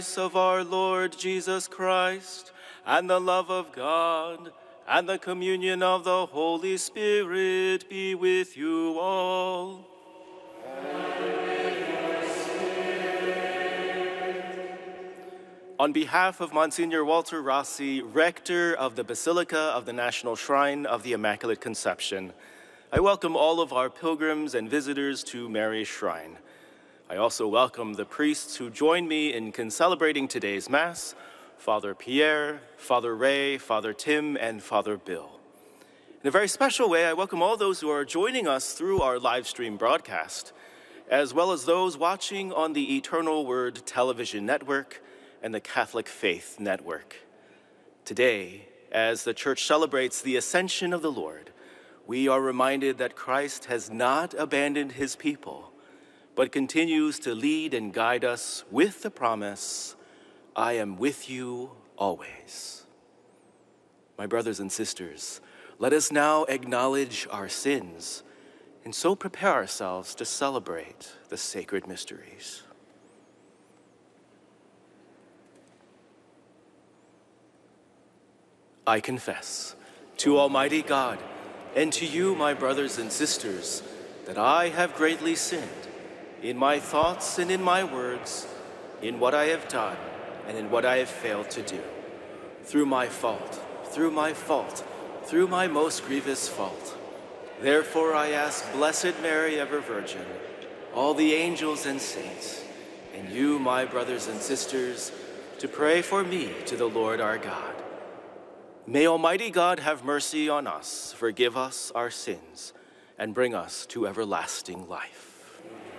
Of our Lord Jesus Christ, and the love of God, and the communion of the Holy Spirit be with you all. On behalf of Monsignor Walter Rossi, Rector of the Basilica of the National Shrine of the Immaculate Conception, I welcome all of our pilgrims and visitors to Mary's Shrine. I also welcome the priests who join me in celebrating today's Mass, Father Pierre, Father Ray, Father Tim, and Father Bill. In a very special way, I welcome all those who are joining us through our live stream broadcast, as well as those watching on the Eternal Word Television Network and the Catholic Faith Network. Today, as the Church celebrates the Ascension of the Lord, we are reminded that Christ has not abandoned his people, but continues to lead and guide us with the promise, I am with you always. My brothers and sisters, let us now acknowledge our sins and so prepare ourselves to celebrate the sacred mysteries. I confess to Almighty God and to you, my brothers and sisters, that I have greatly sinned in my thoughts and in my words, in what I have done and in what I have failed to do. Through my fault, through my most grievous fault. Therefore I ask Blessed Mary, ever Virgin, all the angels and saints, and you, my brothers and sisters, to pray for me to the Lord our God. May Almighty God have mercy on us, forgive us our sins, and bring us to everlasting life.